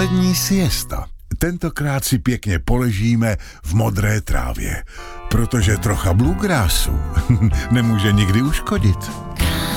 Poslední siesta. Tentokrát si pěkně poležíme v modré trávě, protože trocha bluegrassu nemůže nikdy uškodit.